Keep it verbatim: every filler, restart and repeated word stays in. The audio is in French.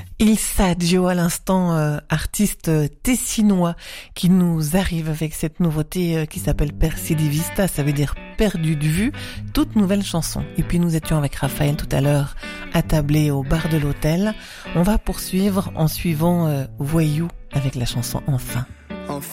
Il Saggio à l'instant, euh, artiste tessinois qui nous arrive avec cette nouveauté euh, qui s'appelle Persi di Vista, ça veut dire perdu de vue, toute nouvelle chanson. Et puis nous étions avec Raphaël tout à l'heure attablés au bar de l'hôtel. On va poursuivre en suivant euh, Voyou avec la chanson Enfin. Enfin.